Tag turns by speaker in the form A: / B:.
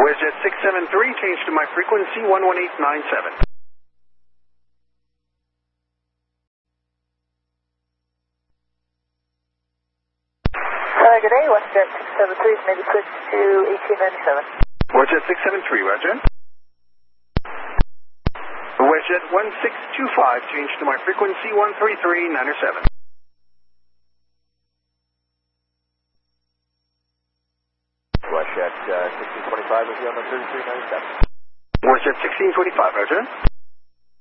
A: WestJet 673, change to my frequency 11897.
B: Good day, WestJet 673, maybe switch to 1897.
A: WestJet 673, roger. WestJet 1625, change to my frequency 13397.
C: WestJet 1625 will be on the 3397.
A: WestJet 1625, roger.